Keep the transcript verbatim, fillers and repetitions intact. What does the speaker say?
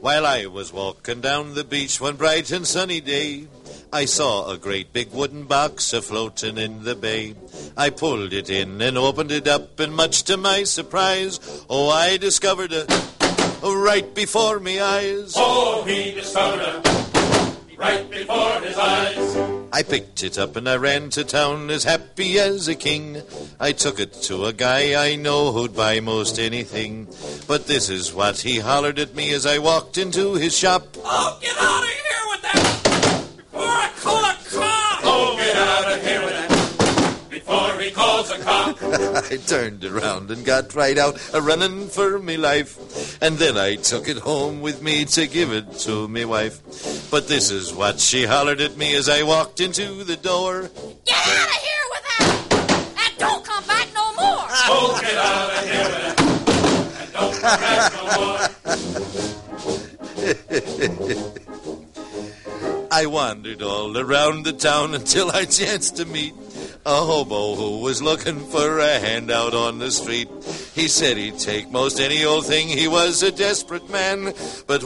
While I was walking down the beach one bright and sunny day, I saw a great big wooden box a-floating in the bay. I pulled it in and opened it up, and much to my surprise, oh, I discovered it right before me eyes. Oh, he discovered it right before his eyes. I picked it up and I ran to town as happy as a king. I took it to a guy I know who'd buy most anything. But this is what he hollered at me as I walked into his shop. Oh, get out of here with that before I call a cop! Oh, get out of here with that before he calls a cop! I turned around and got right out a-running for me life. And then I took it home with me to give it to me wife. But this is what she hollered at me as I walked into the door. Get out of here with that! And don't come back no more! Oh, get out of here with that and don't come back no more! I wandered all around the town until I chanced to meet a hobo who was looking for a handout on the street. He said he'd take most any old thing. He was a desperate man, but